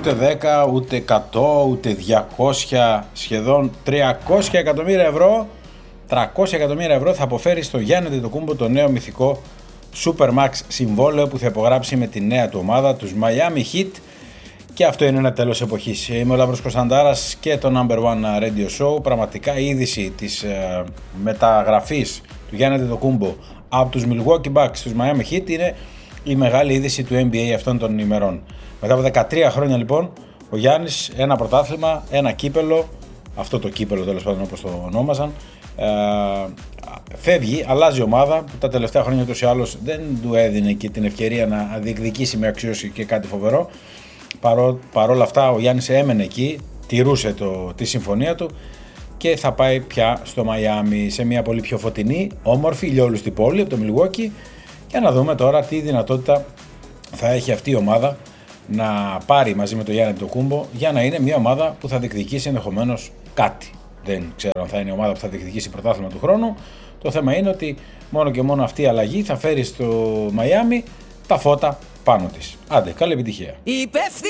ούτε 10, ούτε 100, ούτε 200, σχεδόν 300 εκατομμύρια ευρώ. 300 εκατομμύρια ευρώ θα αποφέρει στο Γιάννη Αντετοκούνμπο το νέο μυθικό Supermax συμβόλαιο που θα υπογράψει με τη νέα του ομάδα, τους Miami Heat. Και αυτό είναι ένα τέλος εποχής. Είμαι ο Λαύρος Κωνσταντάρας και το Number One Radio Show. Πραγματικά η είδηση της μεταγραφής του Γιάννη Αντετοκούνμπο από τους Milwaukee Bucks στους Miami Heat είναι η μεγάλη είδηση του NBA αυτών των ημερών. Μετά από 13 χρόνια λοιπόν, ο Γιάννης, ένα πρωτάθλημα, ένα κύπελο, αυτό το κύπελο τέλος πάντων όπως το ονόμαζαν, φεύγει, αλλάζει ομάδα που τα τελευταία χρόνια ούτως ή άλλως δεν του έδινε και την ευκαιρία να διεκδικήσει με αξίωση και κάτι φοβερό. Παρόλα αυτά ο Γιάννης έμενε εκεί, τηρούσε τη συμφωνία του και θα πάει πια στο Μαϊάμι, σε μια πολύ πιο φωτεινή, όμορφη, ηλιόλουστη πόλη από το Milwaukee, για να δούμε τώρα τι δυνατότητα θα έχει αυτή η ομάδα να πάρει μαζί με τον Γιάννη Αντετοκούνμπο για να είναι μια ομάδα που θα διεκδικήσει ενδεχομένως κάτι. Δεν ξέρω αν θα είναι η ομάδα που θα διεκδικήσει πρωτάθλημα του χρόνου. Το θέμα είναι ότι μόνο και μόνο αυτή η αλλαγή θα φέρει στο Μαϊάμι τα φώτα πάνω της. Άντε, καλή επιτυχία.